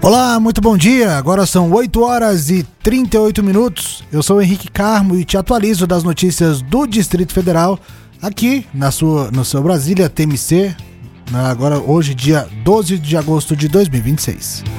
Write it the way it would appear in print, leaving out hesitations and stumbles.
Olá, muito bom dia. Agora são 8 horas e 38 minutos. Eu sou o Henrique Carmo e te atualizo das notícias do Distrito Federal aqui no seu Brasília TMC, agora hoje dia 12 de agosto de 2026.